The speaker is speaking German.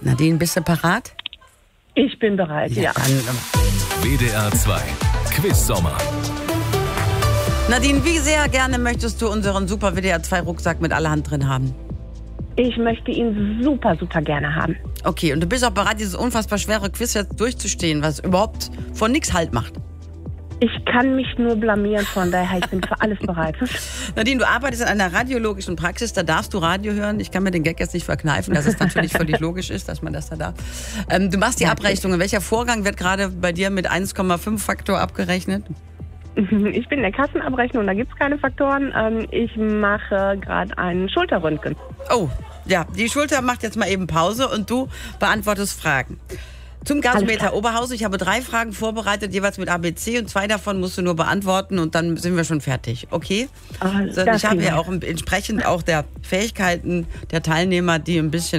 Nadine, bist du parat? Ich bin bereit, ja. WDR 2 Quiz-Sommer. Nadine, wie sehr gerne möchtest du unseren super WDR 2 Rucksack mit allerhand drin haben? Ich möchte ihn super, super gerne haben. Okay, und du bist auch bereit, dieses unfassbar schwere Quiz jetzt durchzustehen, was überhaupt von nichts Halt macht? Ich kann mich nur blamieren, von daher ich bin für alles bereit. Nadine, du arbeitest in einer radiologischen Praxis, da darfst du Radio hören. Ich kann mir den Gag jetzt nicht verkneifen, dass es natürlich völlig logisch ist, dass man das da darf. Du machst die Abrechnungen. Welcher Vorgang wird gerade bei dir mit 1,5 Faktor abgerechnet? Ich bin in der Kassenabrechnung, da gibt es keine Faktoren. Ich mache gerade einen Schulterröntgen. Oh, ja, die Schulter macht jetzt mal eben Pause und du beantwortest Fragen. Zum Gasometer Oberhausen. Ich habe 3 Fragen vorbereitet, jeweils mit ABC und 2 davon musst du nur beantworten und dann sind wir schon fertig. Okay? Ich habe ja auch entsprechend auch der Fähigkeiten der Teilnehmer, die ein bisschen